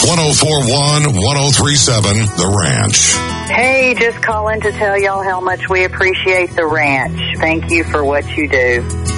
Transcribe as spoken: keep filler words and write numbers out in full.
one oh four one, one oh three seven, The Ranch. Hey, just calling to tell y'all how much we appreciate The Ranch. Thank you for what you do.